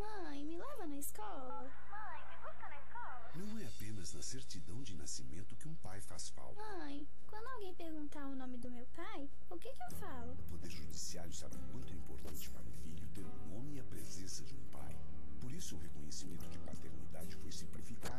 Mãe, me leva na escola. Mãe, me busca na escola. Não é apenas na certidão de nascimento que um pai faz falta. Mãe, quando alguém perguntar o nome do meu pai, o que eu falo? O Poder Judiciário sabe o quanto é importante para um filho ter o nome e a presença de um pai. Por isso, o reconhecimento de pai